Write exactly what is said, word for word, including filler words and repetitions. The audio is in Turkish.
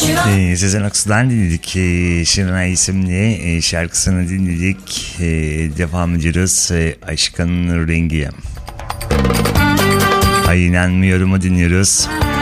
Ee, Sezen Aksu'dan dinledik. Ee, Şirinay isimli e, şarkısını dinledik. Ee, devam ediyoruz. Ee, Aşkın Rengi. Ay inanmıyorum'u dinliyoruz.